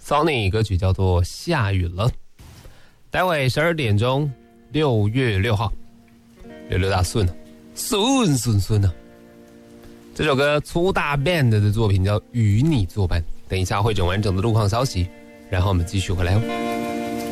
Sony 歌曲叫做《下雨了》。待会12点钟，6月6号，66大顺啊，顺啊！这首歌粗大 band 的作品叫《与你作伴》。等一下会整完整的路况消息，然后我们继续回来哦。